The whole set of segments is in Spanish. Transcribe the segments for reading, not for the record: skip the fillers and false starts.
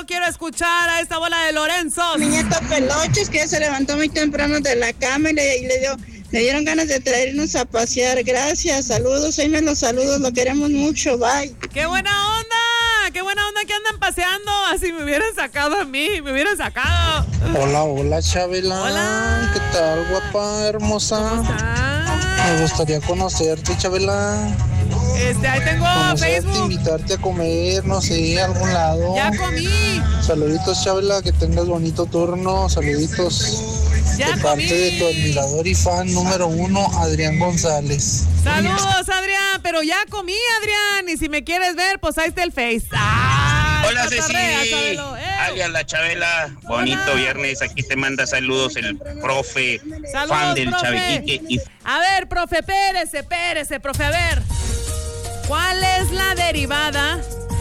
quiero escuchar a esta bola de Lorenzo. Mi nieto Peloches, que ya se levantó muy temprano de la cama y le dieron ganas de traernos a pasear. Gracias, saludos, ahí me los saludos, lo queremos mucho, bye. ¡Qué buena onda! ¡Qué buena onda que andan paseando! Así me hubieran sacado a mí, me hubieran sacado. Hola, Chabela. Hola. ¿Qué tal, guapa, hermosa? ¿Cómo estás? Me gustaría conocerte, Chabela. Ahí tengo Facebook. Invitarte a comer, no sé, a algún lado. Ya comí. Saluditos, Chabela, que tengas bonito turno. Saluditos. Ya de comí. parte de tu admirador y fan número 1, Adrián González. Saludos, Adrián, pero ya comí, Adrián, y si me quieres ver, pues ahí está el Face. Hola, Ceci. Alias la Chabela. Bonito viernes. Aquí te manda saludos el profe, saludos, fan del profe. Chavequique. A ver, profe, espérese, profe, a ver. ¿Cuál es la derivada?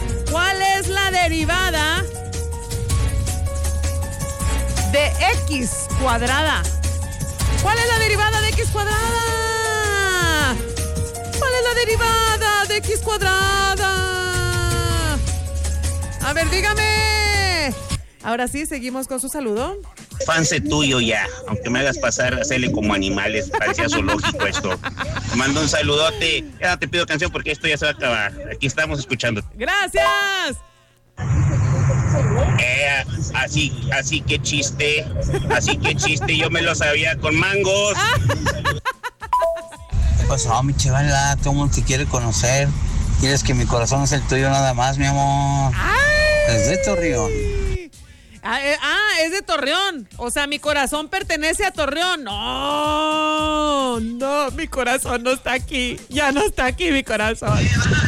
De X cuadrada? ¿Cuál es la derivada de X cuadrada? ¿Cuál es la derivada de X cuadrada? A ver, dígame. Ahora sí, seguimos con su saludo. Fanse tuyo ya, aunque me hagas pasar a hacerle como animales, parecía zoológico esto. Te mando un saludote. Ya no te pido canción porque esto ya se va a acabar. Aquí estamos escuchando. ¡Gracias! Así que chiste, yo me lo sabía con mangos. ¿Qué pasó, mi Chabela? Todo el mundo te quiere conocer. Quieres que mi corazón es el tuyo nada más, mi amor. Es de Torreón. Es de Torreón. O sea, mi corazón pertenece a Torreón. No, mi corazón no está aquí. Ya no está aquí mi corazón.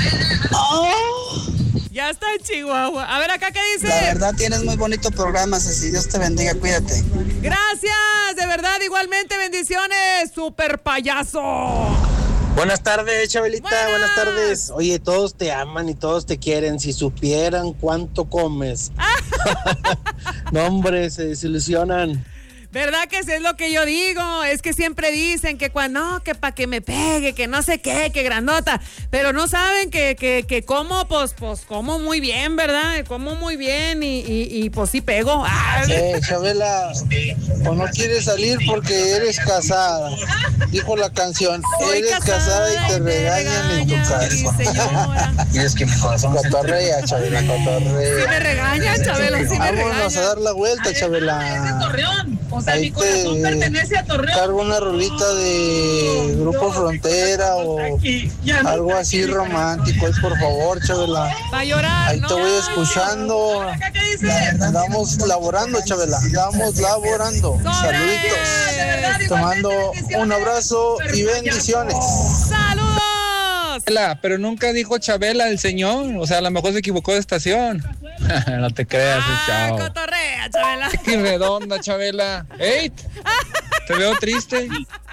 Ya está en Chihuahua. A ver, acá, ¿qué dice? La verdad, tienes muy bonito programa, Ceci. Dios te bendiga, cuídate. Gracias, de verdad, igualmente, bendiciones, super payaso. Buenas tardes, Chabelita, buenas tardes. Oye, todos te aman y todos te quieren. Si supieran cuánto comes. No, hombre, se desilusionan. ¿Verdad que eso es lo que yo digo? Es que siempre dicen que cuando, que para que me pegue, que no sé qué, que grandota. Pero no saben que como, pues como muy bien, ¿verdad? Como muy bien y pues sí pego. Sí, Chabela, o no quieres salir porque eres casada. Dijo la canción, eres casada y te regañan en tu casa. Quieres que mi corazón es el tuyo. Cotorrea, Chabela, cotorrea. Sí me regañan, Chabela, sí me regañan. Vámonos a dar la vuelta, Chabela. O sea, mi corazón pertenece a Torreón. Cargo una rolita de Grupo Frontera o algo así romántico. Ahí, por favor, Chabela. Va a llorar. Ahí te voy escuchando. Andamos laborando, Chabela. Andamos laborando. Saluditos. Te mando un abrazo y bendiciones. ¡Saludos! Pero nunca dijo Chabela el señor. O sea, a lo mejor se equivocó de estación. No te creas, chao. Cotorrea, Chabela. Qué redonda, Chabela. ¡Ey! Te veo triste.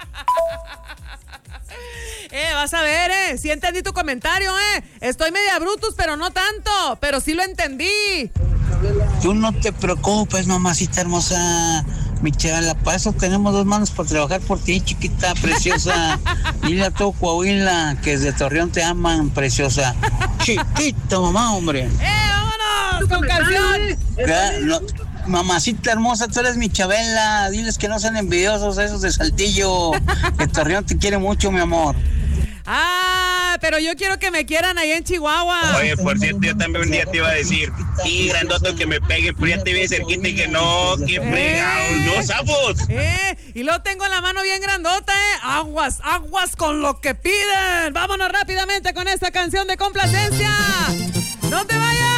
Vas a ver, sí entendí tu comentario, Estoy media brutus, pero no tanto. Pero sí lo entendí. Tú no te preocupes, mamacita hermosa. Mi Chabela, para eso tenemos 2 manos para trabajar por ti, chiquita, preciosa. Dile a todo Coahuila que desde Torreón te aman, preciosa. Chiquito, mamá, hombre. ¡Vámonos con canción! No, mamacita hermosa, tú eres mi Chabela. Diles que no sean envidiosos esos de Saltillo. Que Torreón te quiere mucho, mi amor. Pero yo quiero que me quieran allá en Chihuahua. Oye, por cierto, yo también un día te iba a decir, sí, grandoto, que me pegue, pero ya te vi cerquita y que no, qué fregados, no, sapos. Y luego tengo la mano bien grandota, Aguas con lo que piden. Vámonos rápidamente con esta canción de complacencia. ¡No te vayas!